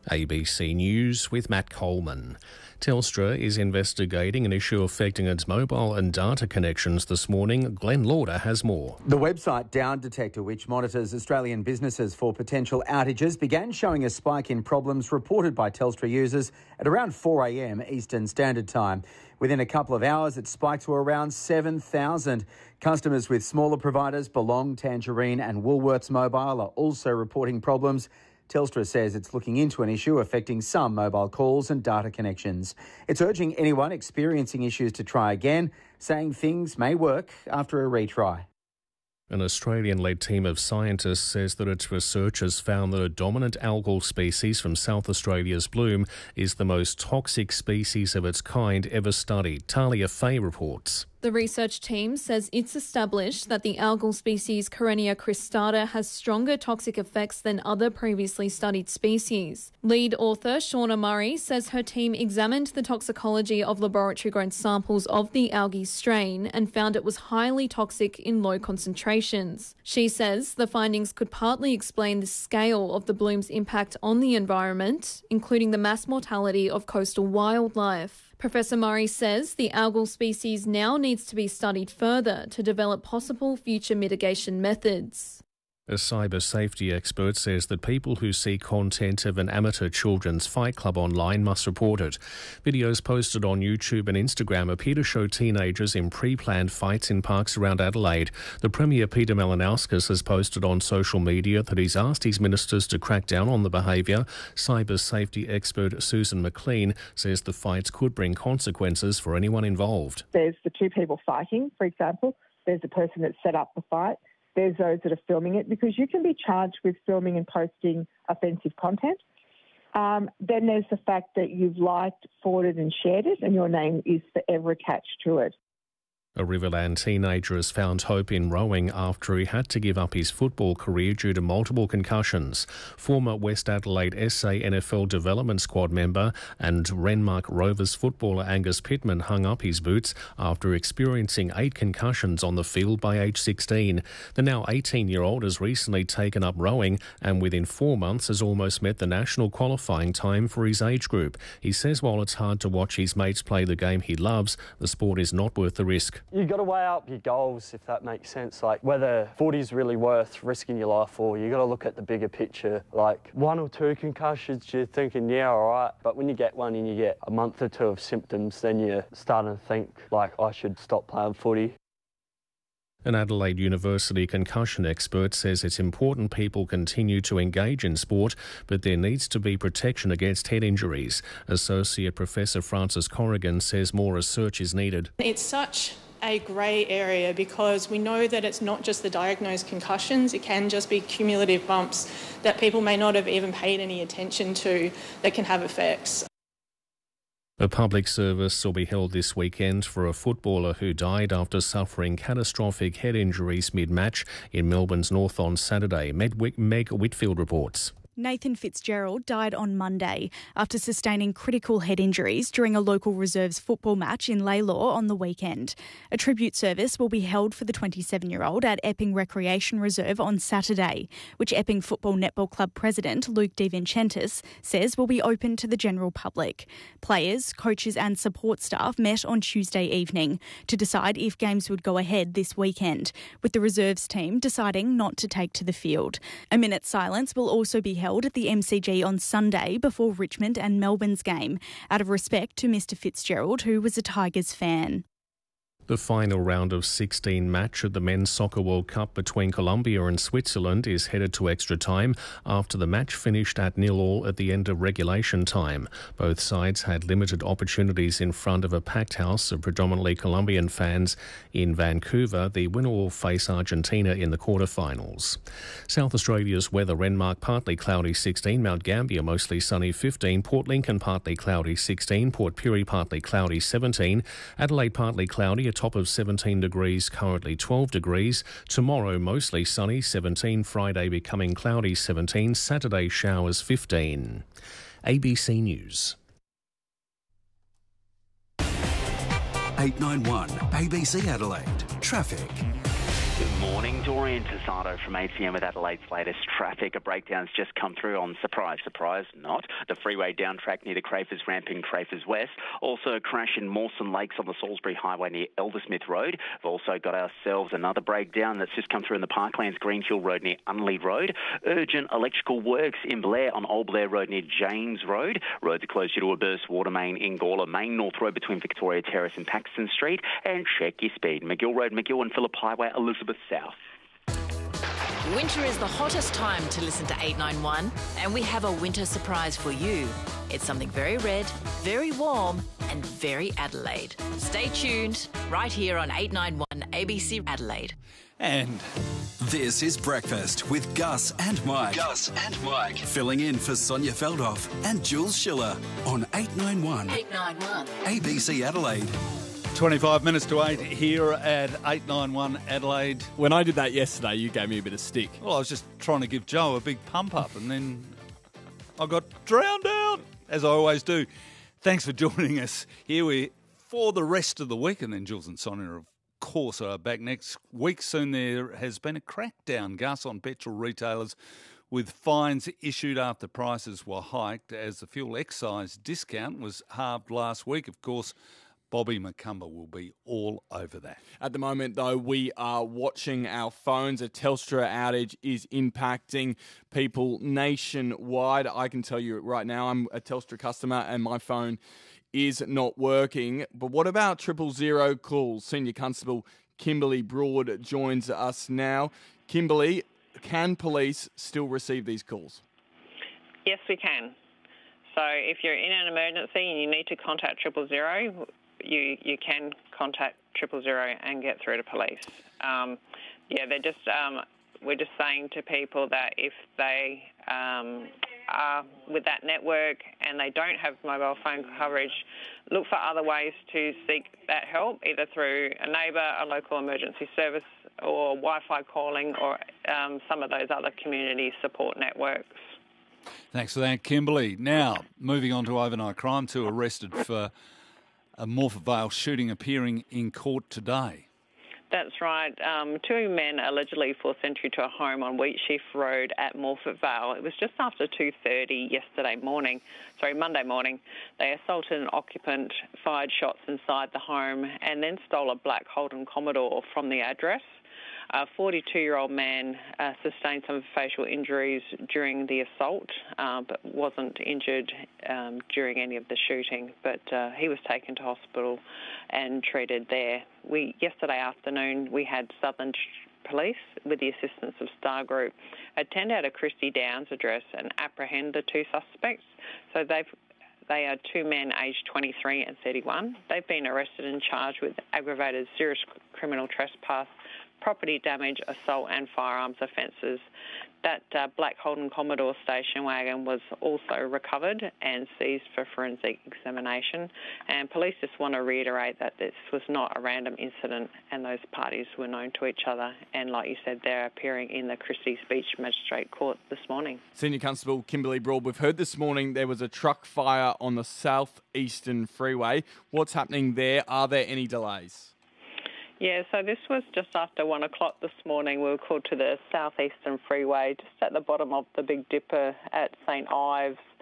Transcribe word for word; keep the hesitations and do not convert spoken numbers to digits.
A B C News with Matt Coleman. Telstra is investigating an issue affecting its mobile and data connections this morning. Glenn Lauder has more. The website Down Detector, which monitors Australian businesses for potential outages, began showing a spike in problems reported by Telstra users at around four a.m. Eastern Standard Time. Within a couple of hours, it spiked to around seven thousand. Customers with smaller providers, Belong, Tangerine and Woolworths Mobile, are also reporting problems. Telstra says it's looking into an issue affecting some mobile calls and data connections. It's urging anyone experiencing issues to try again, saying things may work after a retry. An Australian-led team of scientists says that its research has found that a dominant algal species from South Australia's Bloom is the most toxic species of its kind ever studied. Talia Fay reports. The research team says it's established that the algal species Karenia cristata has stronger toxic effects than other previously studied species. Lead author Shauna Murray says her team examined the toxicology of laboratory-grown samples of the algae strain and found it was highly toxic in low concentrations. She says the findings could partly explain the scale of the bloom's impact on the environment, including the mass mortality of coastal wildlife. Professor Murray says the algal species now needs to be studied further to develop possible future mitigation methods. A cyber safety expert says that people who see content of an amateur children's fight club online must report it. Videos posted on YouTube and Instagram appear to show teenagers in pre-planned fights in parks around Adelaide. The Premier Peter Malinauskas has posted on social media that he's asked his ministers to crack down on the behaviour. Cyber safety expert Susan McLean says the fights could bring consequences for anyone involved. There's the two people fighting, for example. There's the person that set up the fight. There's those that are filming it, because you can be charged with filming and posting offensive content. Um, then there's the fact that you've liked, forwarded and shared it, and your name is forever attached to it. A Riverland teenager has found hope in rowing after he had to give up his football career due to multiple concussions. Former West Adelaide S A N F L Development Squad member and Renmark Rovers footballer Angus Pittman hung up his boots after experiencing eight concussions on the field by age sixteen. The now eighteen-year-old has recently taken up rowing and within four months has almost met the national qualifying time for his age group. He says while it's hard to watch his mates play the game he loves, the sport is not worth the risk. You've got to weigh up your goals, if that makes sense, like whether footy's really worth risking your life for. You've got to look at the bigger picture. Like one or two concussions, you're thinking, yeah, all right. But when you get one and you get a month or two of symptoms, then you're starting to think, like, I should stop playing footy. An Adelaide University concussion expert says it's important people continue to engage in sport, but there needs to be protection against head injuries. Associate Professor Frances Corrigan says more research is needed. It's such a grey area because we know that it's not just the diagnosed concussions, it can just be cumulative bumps that people may not have even paid any attention to that can have effects. A public service will be held this weekend for a footballer who died after suffering catastrophic head injuries mid-match in Melbourne's North on Saturday. Meg Whitfield reports. Nathan Fitzgerald died on Monday after sustaining critical head injuries during a local reserves football match in Laylaw on the weekend. A tribute service will be held for the twenty-seven-year-old at Epping Recreation Reserve on Saturday, which Epping Football Netball Club president Luke DeVincentis says will be open to the general public. Players, coaches and support staff met on Tuesday evening to decide if games would go ahead this weekend, with the reserves team deciding not to take to the field. A minute's silence will also be held held at the M C G on Sunday before Richmond and Melbourne's game, out of respect to Mister Fitzgerald, who was a Tigers fan. The final round of sixteen match at the Men's Soccer World Cup between Colombia and Switzerland is headed to extra time after the match finished at nil all at the end of regulation time. Both sides had limited opportunities in front of a packed house of predominantly Colombian fans in Vancouver. The winner will face Argentina in the quarterfinals. South Australia's weather: Renmark partly cloudy sixteen, Mount Gambier mostly sunny fifteen, Port Lincoln partly cloudy sixteen, Port Pirie partly cloudy seventeen, Adelaide partly cloudy, top of seventeen degrees, currently twelve degrees. Tomorrow mostly sunny, seventeen. Friday becoming cloudy, seventeen. Saturday showers, fifteen. A B C News. eight nine one A B C Adelaide. Traffic. Good morning, Dorian Tassado from A T M with Adelaide's latest traffic. A breakdown's just come through on, surprise, surprise, not, the freeway down track near the Crafers ramp in Crafers West. Also a crash in Mawson Lakes on the Salisbury Highway near Eldersmith Road. We've also got ourselves another breakdown that's just come through in the Parklands Greenfield Road near Unley Road. Urgent electrical works in Blair on Old Blair Road near James Road. Roads are closed due to a burst water main in Gawler. Main North Road between Victoria Terrace and Paxton Street. And check your speed. McGill Road, McGill and Phillip Highway, Elizabeth South. Winter is the hottest time to listen to eight nine one, and we have a winter surprise for you. It's something very red, very warm, and very Adelaide. Stay tuned right here on eight nine one A B C Adelaide. And this is Breakfast with Gus and Mike. Gus and Mike. Filling in for Sonia Feldhoff and Jules Schiller on eight nine one. eight nine one. A B C Adelaide. twenty-five minutes to eight here at eight nine one Adelaide. When I did that yesterday, you gave me a bit of stick. Well, I was just trying to give Joe a big pump up and then I got drowned out, as I always do. Thanks for joining us here we for the rest of the week. And then Jules and Sonia, of course, are back next week. Soon there has been a crackdown, Gus, on petrol retailers with fines issued after prices were hiked as the fuel excise discount was halved last week. Of course, Bobby McCumber will be all over that. At the moment, though, we are watching our phones. A Telstra outage is impacting people nationwide. I can tell you right now, I'm a Telstra customer and my phone is not working. But what about triple zero calls? Senior Constable Kimberly Broad joins us now. Kimberly, can police still receive these calls? Yes, we can. So if you're in an emergency and you need to contact triple zero, you you can contact triple zero and get through to police. Um, yeah, they're just um, we're just saying to people that if they um, are with that network and they don't have mobile phone coverage, look for other ways to seek that help, either through a neighbour, a local emergency service, or Wi-Fi calling, or um, some of those other community support networks. Thanks for that, Kimberly. Now, moving on to overnight crime, two arrested for a Morphett Vale shooting appearing in court today. That's right. Um, two men allegedly forced entry to a home on Wheatsheaf Road at Morphett Vale. It was just after two thirty yesterday morning, sorry, Monday morning. They assaulted an occupant, fired shots inside the home, and then stole a black Holden Commodore from the address. A forty-two-year-old man uh, sustained some facial injuries during the assault, uh, but wasn't injured um, during any of the shooting. But uh, he was taken to hospital and treated there. We yesterday afternoon we had Southern Police, with the assistance of Star Group, attend out a Christie Downs address and apprehend the two suspects. So they've They are two men aged twenty-three and thirty-one. They've been arrested and charged with aggravated serious criminal trespass, property damage, assault and firearms offences. That uh, black Holden Commodore station wagon was also recovered and seized for forensic examination. And police just want to reiterate that this was not a random incident and those parties were known to each other. And like you said, they're appearing in the Christie Beach Magistrate Court this morning. Senior Constable Kimberly Broad, we've heard this morning there was a truck fire on the South Eastern Freeway. What's happening there? Are there any delays? Yeah, so this was just after one o'clock this morning. We were called to the southeastern freeway, just at the bottom of the Big Dipper at Saint Ives.